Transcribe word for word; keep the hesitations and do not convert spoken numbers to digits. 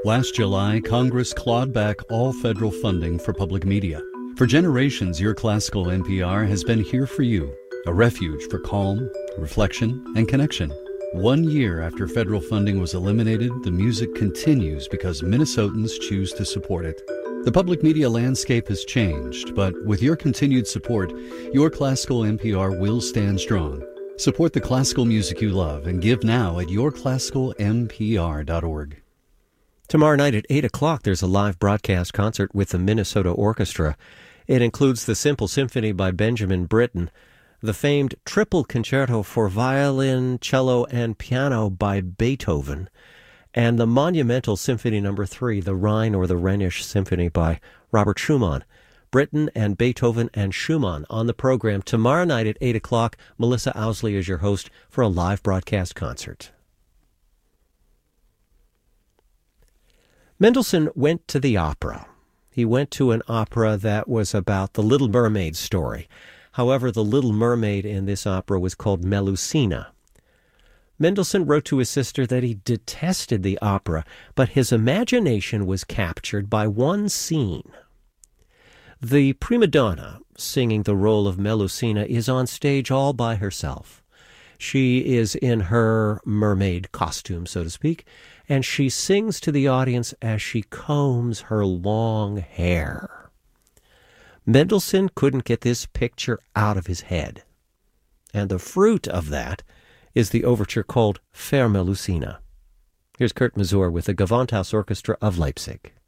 Last July, Congress clawed back all federal funding for public media. For generations, your classical N P R has been here for you, a refuge for calm, reflection, and connection. One year after federal funding was eliminated, the music continues because Minnesotans choose to support it. The public media landscape has changed, but with your continued support, your classical N P R will stand strong. Support the classical music you love and give now at your classical m p r dot org. Tomorrow night at eight o'clock, there's a live broadcast concert with the Minnesota Orchestra. It includes the Simple Symphony by Benjamin Britten, the famed Triple Concerto for Violin, Cello, and Piano by Beethoven, and the monumental Symphony Number three, the Rhine or the Rhenish Symphony by Robert Schumann. Britten and Beethoven and Schumann on the program tomorrow night at eight o'clock. Melissa Owsley is your host for a live broadcast concert. Mendelssohn went to the opera. He went to an opera that was about the Little Mermaid story. However, the Little Mermaid in this opera was called Melusina. Mendelssohn wrote to his sister that he detested the opera, but his imagination was captured by one scene. The prima donna singing the role of Melusina is on stage all by herself. She is in her mermaid costume, so to speak, and she sings to the audience as she combs her long hair. Mendelssohn couldn't get this picture out of his head, and the fruit of that is the overture called Fair Melusina. Here's Kurt Masur with the Gewandhaus Orchestra of Leipzig.